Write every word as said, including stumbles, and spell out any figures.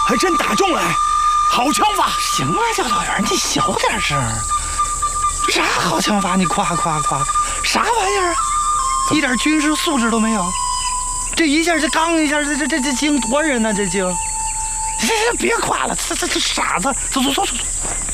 还真打中了，好枪法！ 行了，教导员，你小点声。啥好枪法？你夸夸夸，啥玩意儿啊？一点军事素质都没有。这一下这刚一下，这这这这精多人呢，这精。这这别夸了，这这这傻子，走走走走走。